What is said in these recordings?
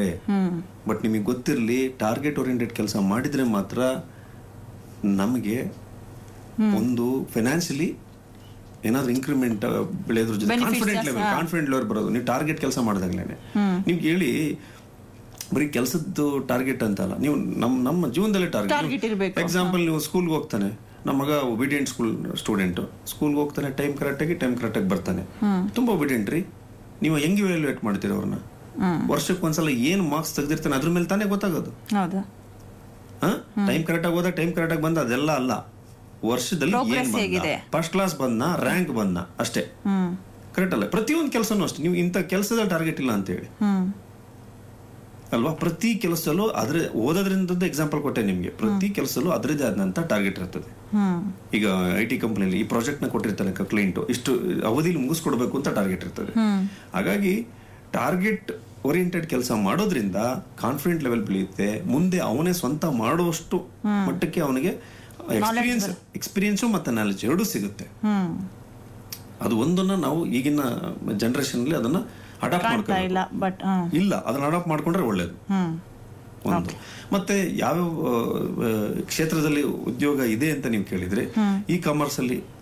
ಮಾಡ್ತಾರೆ. ಬಟ್ ನಿಮಗೆ ಗೊತ್ತಿರಲಿ, ಟಾರ್ಗೆಟ್ ಓರಿಯೆಂಟೆಡ್ ಕೆಲಸ ಮಾಡಿದ್ರೆ ಮಾತ್ರ ನಮಗೆ ಒಂದು ಫೈನಾನ್ಷಿಯಲಿ ಏನಾದ್ರು ಇಂಕ್ರಿಮೆಂಟ್ ಬೆಳೆಯೋದ್ರ ಜೊತೆ ಕಾನ್ಫಿಡೆಂಟ್ ಲೆವೆಲ್ ಬರೋದು. ನೀವು ಟಾರ್ಗೆಟ್ ಕೆಲಸ ಮಾಡಿದಾಗ್ಲೇನೆ ನೀವು ಹೇಳಿ ಬರೀ ಕೆಲಸದ್ದು ಟಾರ್ಗೆಟ್ ಅಂತಲ್ಲ, ನೀವು ನಮ್ಮ ಜೀವನದಲ್ಲೇ ಟಾರ್ಗೆಟ್. ಎಕ್ಸಾಂಪಲ್, ನೀವು ಸ್ಕೂಲ್ಗೆ ಹೋಗ್ತಾನೆ, ನಮ್ಮ ಮಗ ಒಬಿಡಿಯಂಟ್ ಸ್ಟೂಡೆಂಟ್, ಸ್ಕೂಲ್ಗೆ ಹೋಗ್ತಾನೆ, ಟೈಮ್ ಕರೆಕ್ಟಾಗಿ ಬರ್ತಾನೆ, ತುಂಬಾ ಒಬಿಡಿಯಂಟ್ ರೀ. ನೀವು ಹೆಂಗೆ ವ್ಯಾಲ್ಯೂಯೇಟ್ ಮಾಡ್ತೀರ ಅವ್ರನ್ನ? ವರ್ಷಕ್ಕೆ ಒಂದ್ಸಲ ಏನ್ ಮಾರ್ಕ್ಸ್ ತೆಗ್ದಿರ್ತಾನೆ ಅದ್ರ ಮೇಲೆ ತಾನೇ ಗೊತ್ತಾಗೋದು. ಟೈಮ್ ಕರೆಕ್ಟಾಗಿ ಹೋದ, ಟೈಮ್ ಕರೆಕ್ಟಾಗಿ ಬಂದ, ಅದೆಲ್ಲ ಅಲ್ಲ. ವರ್ಷದಲ್ಲಿ ಏನ್ ಬಂದ, ಫಸ್ಟ್ ಕ್ಲಾಸ್ ಬಂದ, ರ್ಯಾಂಕ್ ಬಂದ, ಅಷ್ಟೇ. ಕರೆಕ್ಟ್ ಅಲ್ಲ? ಪ್ರತಿಯೊಂದು ಕೆಲಸನೂ ಅಷ್ಟೇ. ನೀವು ಇಂಥ ಕೆಲಸದ ಟಾರ್ಗೆಟ್ ಇಲ್ಲ ಅಂತ ಹೇಳಿ ಅಲ್ವಾ? ಪ್ರತಿ ಕೆಲಸದಲ್ಲೂ ಓದೋದ್ರಿಂದ ಎಕ್ಸಾಂಪಲ್ ಕೊಟ್ಟೆ ನಿಮ್ಗೆ. ಪ್ರತಿ ಕೆಲಸದಲ್ಲೂ ಅದರದೇ ಆದಂತ ಟಾರ್ಗೆಟ್ ಇರ್ತದೆ. ಈಗ IT ಕಂಪನಿಯಲ್ಲಿ ಈ ಪ್ರಾಜೆಕ್ಟ್ ನ ಕೊಟ್ಟಿರ್ತಾನೆ ಕ್ಲೈಂಟ್, ಇಷ್ಟು ಅವಧಿಲಿ ಮುಗಿಸ್ಕೊಡ್ಬೇಕು ಅಂತ ಟಾರ್ಗೆಟ್ ಇರ್ತದೆ. ಹಾಗಾಗಿ ಟಾರ್ಗೆಟ್ ಓರಿಯೆಂಟೆಡ್ ಕೆಲಸ ಮಾಡೋದ್ರಿಂದ ಕಾನ್ಫಿಡೆಂಟ್ ಲೆವೆಲ್ ಬೆಳೆಯುತ್ತೆ. ಮುಂದೆ ಅವನೇ ಸ್ವಂತ ಮಾಡುವಷ್ಟು ಮಟ್ಟಕ್ಕೆ ಅವನಿಗೆ ಎಕ್ಸ್ಪೀರಿಯನ್ಸು ಮತ್ತೆ ನಾಲೆಜ್ ಎರಡೂ ಸಿಗುತ್ತೆ. ಅದು ಒಂದನ್ನ ನಾವು ಈಗಿನ ಜನರೇಷನ್ ಅಲ್ಲಿ ಅದನ್ನ ಅಡಾಪ್ಟ್ ಇಲ್ಲ, ಅದನ್ನ ಅಡಾಪ್ಟ್ ಮಾಡ್ಕೊಂಡ್ರೆ ಒಳ್ಳೇದು. ಒಂದು ಮತ್ತೆ ಯಾವ್ಯಾವ ಕ್ಷೇತ್ರದಲ್ಲಿ ಉದ್ಯೋಗ ಇದೆ ಅಂತ ನೀವು ಕೇಳಿದ್ರೆ, ಇ ಕಾಮರ್ಸ್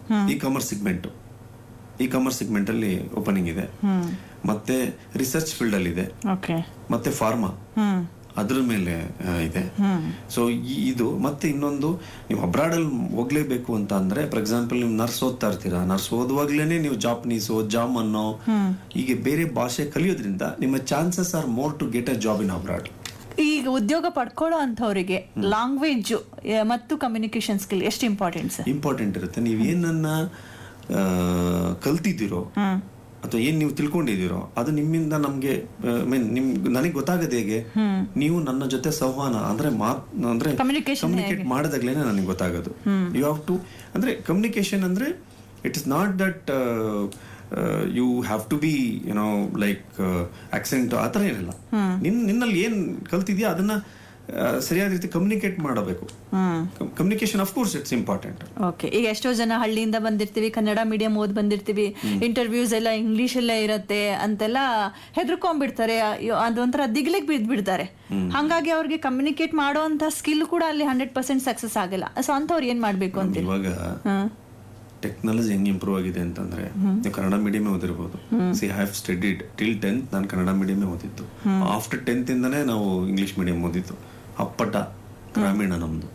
ಸೆಗ್ಮೆಂಟ್ ಅಲ್ಲಿ ಓಪನಿಂಗ್ ಇದೆ, ಮತ್ತೆ ರಿಸರ್ಚ್ ಫೀಲ್ಡ್ ಅಲ್ಲಿ ಇದೆ, ಮತ್ತೆ ಫಾರ್ಮಾ ಅದ್ರ ಮೇಲೆ ಇದೆ. ಸೊ ಇದು ಮತ್ತೆ ಇನ್ನೊಂದು, ನೀವು ಅಬ್ರಾಡ್ ಅಲ್ಲಿ ಹೋಗ್ಲೇಬೇಕು ಅಂತ ಅಂದ್ರೆ, ಫಾರ್ ಎಕ್ಸಾಂಪಲ್ ನೀವು ನರ್ಸ್ ಓದ್ತಾ ಇರ್ತೀರಾ, ನರ್ಸ್ ಓದುವಾಗ್ಲೇನೆ ನೀವು ಜಾಪನೀಸೋ ಜಾಮನ್ನೋ ಹೀಗೆ ಬೇರೆ ಭಾಷೆ ಕಲಿಯೋದ್ರಿಂದ ನಿಮ್ಮ chances are more to get a job in abroad. ಈಗ ಉದ್ಯೋಗ ಪಡ್ಕೊಳ್ಳೋ ಅಂತವರಿಗೆ ಲ್ಯಾಂಗ್ವೇಜ್ ಮತ್ತು ಕಮ್ಯುನಿಕೇಶನ್ ಸ್ಕಿಲ್ ಎಷ್ಟು ಇಂಪಾರ್ಟೆಂಟ್ ಇರುತ್ತೆ. ನೀವೇನನ್ನ ಕಲ್ತಿದ್ದೀರೋ ಅಥವಾ ಏನ್ ನೀವು ತಿಳ್ಕೊಂಡಿದ್ದೀರೋ ಅದು ನಿಮ್ಮಿಂದ ನಮ್ಗೆ ನನಗೆ ಗೊತ್ತಾಗದೆ ಹೇಗೆ, ನೀವು ನನ್ನ ಜೊತೆ ಸಂವಹನ ಅಂದ್ರೆ ಕಮ್ಯುನಿಕೇಟ್ ಮಾಡಿದಾಗ್ಲೇನೆ ನನಗೆ ಗೊತ್ತಾಗೋದು. ಯು ಹ್ಯಾವ್ ಟು, ಅಂದ್ರೆ ಕಮ್ಯುನಿಕೇಶನ್ ಅಂದ್ರೆ it is not that you have to be like accent ಆ ಥರ ಏನಿಲ್ಲ. ನಿನ್ನಲ್ಲಿ ಏನ್ ಕಲ್ತಿದ್ಯಾ ಅದನ್ನ ಸರಿಯಾದ ರೀತಿ ಕಮ್ಯುನಿಕೇಟ್ ಮಾಡಬೇಕು. Communication of course it's important. Okay, ಈಗ ಎಷ್ಟೋ ಜನ ಹಳ್ಳಿಯಿಂದ ಬಂದಿರ್ತೀವಿ, ಕನ್ನಡ ಮೀಡಿಯಂ ಓದ್ ಬಂದಿರ್ತೀವಿ, ಇಂಟರ್ವ್ಯೂಸ್ ಎಲ್ಲ ಇಂಗ್ಲಿಷ್ ಅಲ್ಲೇ ಇರತ್ತೆ ಅಂತೆಲ್ಲ ಹೆದರ್ಕೊಂಡ್ಬಿಡ್ತಾರೆ, ಅದೊಂಥರ ದಿಗ್ಲಿಗೆ ಬಿದ್ಬಿಡ್ತಾರೆ. ಹಾಗಾಗಿ ಅವ್ರಿಗೆ ಕಮ್ಯುನಿಕೇಟ್ ಮಾಡೋ ಅಂತ ಸ್ಕಿಲ್ ಕೂಡ ಅಲ್ಲಿ 100% ಸಕ್ಸಸ್ ಆಗಲ್ಲ. ಸೊ ಅಂತವ್ರು ಏನ್ ಮಾಡ್ಬೇಕು ಅಂತ ಇವಾಗ ಟೆಕ್ನಾಲಜಿ ಹೆಂಗ್ ಇಂಪ್ರೂವ್ ಆಗಿದೆ ಅಂತಂದ್ರೆ, ನೀವು Kannada ಮೀಡಿಯಮೇ ಓದಿರ್ಬೋದು. C I have studied till 10th ನಾನು ಕನ್ನಡ ಮೀಡಿಯಮೇ ಓದಿದ್ದು. ಆಫ್ಟರ್ 10th ಇಂದಾನೇ ನಾವು ಇಂಗ್ಲಿಷ್ ಮೀಡಿಯಂ ಓದಿದ್ದು. ಅಪ್ಪಟ ಗ್ರಾಮೀಣ ನಮ್ದು.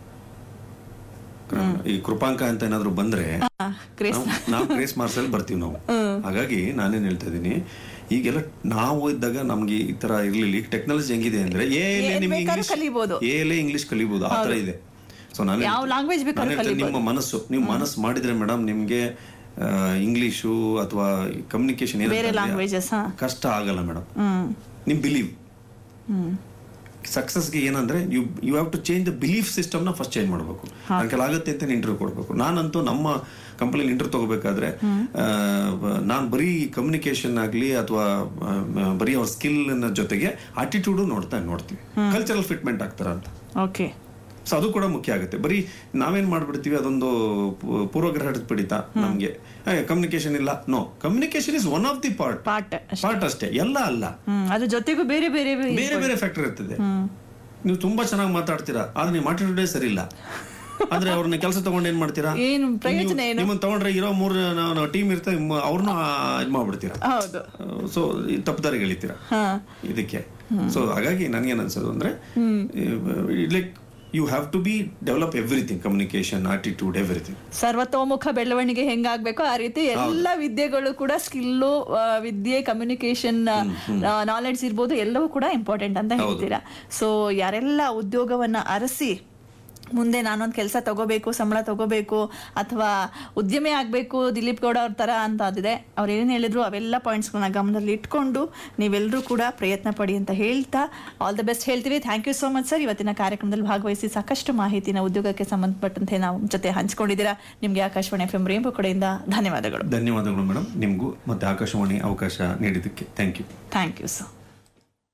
ಈ ಕೃಪಾಂಕ ಅಂತ ಏನಾದ್ರು ಬಂದ್ರೆ ನಾವು ಗ್ರೇಸ್ ಮಾರ್ಕ್ಸ್ ಅಲ್ಲಿ ಬರ್ತೀವಿ ನಾವು. ಹಾಗಾಗಿ ನಾನೇನ್ ಹೇಳ್ತಾ ಇದೀನಿ, ಈಗೆಲ್ಲ ನಾವು ಇದ್ದಾಗ ನಮ್ಗೆ ಈ ತರ ಇರ್ಲಿಲ್ಲ. ಈಗ ಟೆಕ್ನಾಲಜಿ ಹೆಂಗಿದೆ ಅಂದ್ರೆ ಏಲೇ ಇಂಗ್ಲಿಷ್ ಕಲಿಬಹುದು, ಆ ತರ ಇದೆ. ಸೊ ನಿಮ್ಮ ಮನಸ್ಸು, ನೀವು ಮನಸ್ಸು ಮಾಡಿದ್ರೆ ಮೇಡಮ್ ನಿಮ್ಗೆ ಇಂಗ್ಲಿಷು ಅಥವಾ ಕಮ್ಯುನಿಕೇಶನ್ ಕಷ್ಟ ಆಗಲ್ಲ ಮೇಡಮ್. ನಿಮ್ ಬಿಲೀವ್ ಸಕ್ಸಸ್ಗೆ ಏನಂದ್ರೆ you have to change the belief system ನ ಫಸ್ಟ್ ಚೇಂಜ್ ಮಾಡಬೇಕು. ನನಗೆ ಆಗುತ್ತೆ ಅಂತ ಇಂಟರ್ವ್ಯೂ ಕೊಡ್ಬೇಕು. ನಾನಂತೂ ನಮ್ಮ ಕಂಪನಿಲಿ ಇಂಟರ್ವ್ಯೂ ತಗೋಬೇಕಾದ್ರೆ ನಾನು ಬರೀ ಕಮ್ಯುನಿಕೇಶನ್ ಆಗ್ಲಿ ಅಥವಾ ಬರೀ ಅವ್ರ ಸ್ಕಿಲ್ ಜೊತೆಗೆ ಆಟಿಟ್ಯೂಡ್ ನೋಡ್ತೀವಿ, ಕಲ್ಚರಲ್ ಫಿಟ್ಮೆಂಟ್ ಆಗ್ತಾರ ಅಂತ. ಓಕೆ, ಸೊ ಅದು ಕೂಡ ಮುಖ್ಯ ಆಗುತ್ತೆ. ಬರೀ ನಾವೇನ್ ಮಾಡ್ಬಿಡ್ತೀವಿ, ಅದೊಂದು ಪೂರ್ವಗ್ರಹದ ಪಿಡಿತ ನಮ್ಗೆ. ಕಮ್ಯುನಿಕೇಶನ್ ಇಲ್ಲ, no, communication is one of the part ಅಷ್ಟೇ, ಎಲ್ಲ ಅಲ್ಲ. ಅದ್ರ ಜೊತೆಗೂ ಬೇರೆ ಫ್ಯಾಕ್ಟರ್ ಇರ್ತದೆ. ನೀವು ತುಂಬಾ ಚೆನ್ನಾಗಿ ಮಾತಾಡ್ತೀರಾ, ಆದ್ರೆ ನೀವು ಆಟಿಟ್ಯೂಡೇ ಸರಿ ಇಲ್ಲ ಅಂದ್ರೆ ಅವ್ರನ್ನ ಕೆಲಸ ತಗೊಂಡು ಏನ್ ಮಾಡ್ತೀರಾ, ನಿಮ್ಮನ್ನ ತಗೊಂಡ್ರೆ ಇರೋ 3 ಟೀಮ್ ಇರ್ತದೆ, ಅವ್ರನ್ನ ಇದ್ ಮಾಡ್ಬಿಡ್ತೀರಾ. ಸೊ ತಪ್ಪದಾರಿಗೆ ಎಳಿತೀರಾ ಇದಕ್ಕೆ. ಸೊ ಹಾಗಾಗಿ ನನ್ಗೇನ್ ಅನ್ಸೋದು ಅಂದ್ರೆ, like you have to be develop everything, communication, attitude, everything. ಸರ್ವತೋಮುಖ ಬೆಳವಣಿಗೆ ಹೆಂಗಾಗಬೇಕು ಆ ರೀತಿ ಎಲ್ಲ ವಿದ್ಯೆಗಳು ಕೂಡ, ಸ್ಕಿಲ್ಲು, ವಿದ್ಯೆ, ಕಮ್ಯುನಿಕೇಶನ್, ನಾಲೆಡ್ಜ್ ಇರ್ಬೋದು, ಎಲ್ಲವೂ ಕೂಡ ಇಂಪಾರ್ಟೆಂಟ್ ಅಂತ ಹೇಳ್ತೀರಾ. ಸೊ ಯಾರೆಲ್ಲ ಉದ್ಯೋಗವನ್ನ ಅರಸಿ ಮುಂದೆ ನಾನೊಂದು ಕೆಲಸ ತಗೋಬೇಕು, ಸಂಬಳ ತಗೋಬೇಕು, ಅಥವಾ ಉದ್ಯಮಿ ಆಗಬೇಕು ದಿಲೀಪ್ ಗೌಡ ಅವ್ರ ಥರ ಅಂತ ಆದಿದೆ, ಅವ್ರು ಏನೇನು ಹೇಳಿದ್ರು ಅವೆಲ್ಲ ಪಾಯಿಂಟ್ಸ್ಗಳನ್ನ ಗಮನದಲ್ಲಿ ಇಟ್ಕೊಂಡು ನೀವೆಲ್ಲರೂ ಕೂಡ ಪ್ರಯತ್ನ ಪಡಿ ಅಂತ ಹೇಳ್ತಾ ಆಲ್ ದ ಬೆಸ್ಟ್ ಹೇಳ್ತೀವಿ. Thank you so much sir. ಇವತ್ತಿನ ಕಾರ್ಯಕ್ರಮದಲ್ಲಿ ಭಾಗವಹಿಸಿ ಸಾಕಷ್ಟು ಮಾಹಿತಿನ ಉದ್ಯೋಗಕ್ಕೆ ಸಂಬಂಧಪಟ್ಟಂತೆ ನಾವು ಜೊತೆ ಹಂಚ್ಕೊಂಡಿದ್ದೀರಾ. ನಿಮಗೆ ಆಕಾಶವಾಣಿ FM ರೇಂಬೋ ಕಡೆಯಿಂದ ಧನ್ಯವಾದಗಳು. ಧನ್ಯವಾದಗಳು ಮೇಡಮ್, ನಿಮಗೂ ಮತ್ತೆ ಆಕಾಶವಾಣಿ ಅವಕಾಶ ನೀಡಿದ್ದಕ್ಕೆ thank you. Thank you sir.